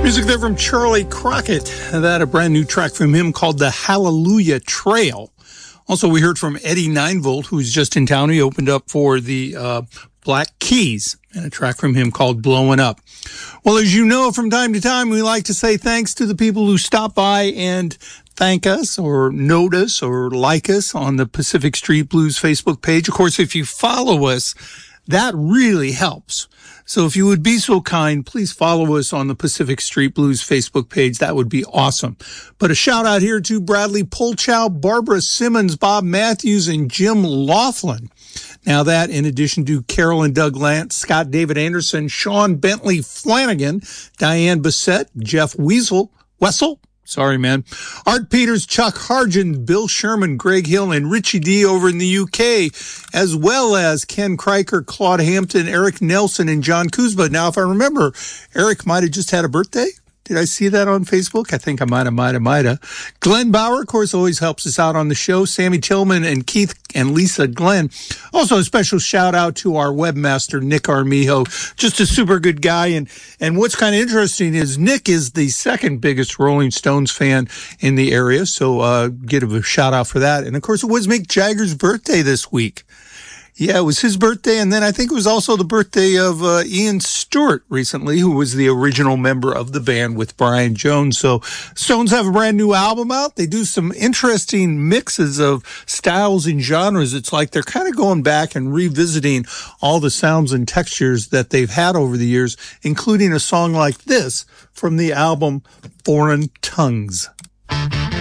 Music there from Charlie Crockett. That a brand new track from him called The Hallelujah Trail. Also, we heard from Eddie 9-Volt, who's just in town. He opened up for the Black Keys, and a track from him called Blowing Up. Well, as you know, from time to time, we like to say thanks to the people who stop by and thank us or note us or like us on the Pacific Street Blues Facebook page. Of course, if you follow us, that really helps. So if you would be so kind, please follow us on the Pacific Street Blues Facebook page. That would be awesome. But a shout out here to Bradley Polchow, Barbara Simmons, Bob Matthews, and Jim Laughlin. Now that, in addition to Carol and Doug Lance, Scott David Anderson, Sean Bentley Flanagan, Diane Bissett, Jeff Wessel, sorry, man. Art Peters, Chuck Hargens, Bill Sherman, Greg Hill, and Richie D over in the UK, as well as Ken Kriker, Claude Hampton, Eric Nelson, and John Kuzma. Now, if I remember, Eric might have just had a birthday. Did I see that on Facebook? I think I might have. Glenn Bauer, of course, always helps us out on the show. Sammy Tillman and Keith and Lisa Glenn. Also, a special shout out to our webmaster, Nick Armijo. Just a super good guy. And what's kind of interesting is Nick is the second biggest Rolling Stones fan in the area. So, give a shout out for that. And of course, it was Mick Jagger's birthday this week. Yeah, it was his birthday, and then I think it was also the birthday of Ian Stewart recently, who was the original member of the band with Brian Jones. So Stones have a brand new album out. They do some interesting mixes of styles and genres. It's like they're kind of going back and revisiting all the sounds and textures that they've had over the years, including a song like this from the album Foreign Tongues.